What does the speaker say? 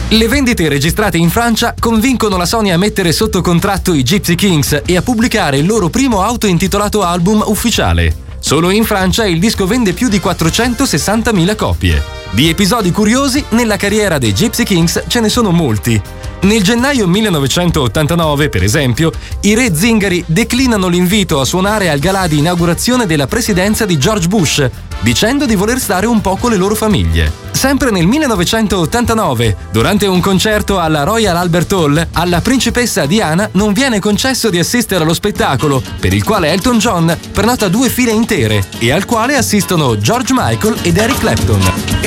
Le vendite registrate in Francia convincono la Sony a mettere sotto contratto i Gypsy Kings e a pubblicare il loro primo auto-intitolato album ufficiale. Solo in Francia il disco vende più di 460.000 copie. Di episodi curiosi, nella carriera dei Gypsy Kings ce ne sono molti. Nel gennaio 1989, per esempio, i re zingari declinano l'invito a suonare al galà di inaugurazione della presidenza di George Bush, dicendo di voler stare un po' con le loro famiglie. Sempre nel 1989, durante un concerto alla Royal Albert Hall, alla principessa Diana non viene concesso di assistere allo spettacolo, per il quale Elton John prenota 2 file intere e al quale assistono George Michael ed Eric Clapton.